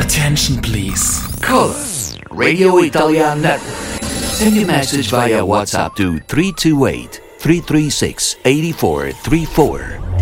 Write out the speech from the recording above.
Attention please. Call us, Radio Italia Network. Send your message via WhatsApp to 328-336-8434